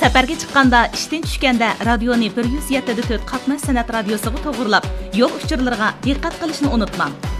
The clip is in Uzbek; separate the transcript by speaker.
Speaker 1: Səfərgə chiqqanda, ishdan tushganda radioni 107.4 qatnash san'at radiosiga to'g'rilab, yo'l uchurlariga diqqat qilishni unutmang.